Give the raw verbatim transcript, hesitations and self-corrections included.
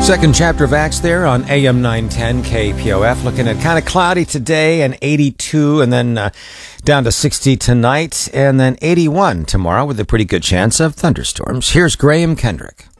Second chapter of Acts there on A M nine ten K P O F. Looking at kind of cloudy today and eighty-two, and then uh, down to sixty tonight, and then eighty-one tomorrow with a pretty good chance of thunderstorms. Here's Graham Kendrick.